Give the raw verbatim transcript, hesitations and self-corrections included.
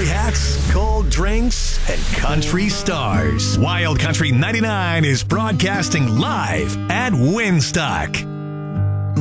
cowboy hats, cold drinks, and country stars. Wild Country ninety-nine is broadcasting live at Winstock.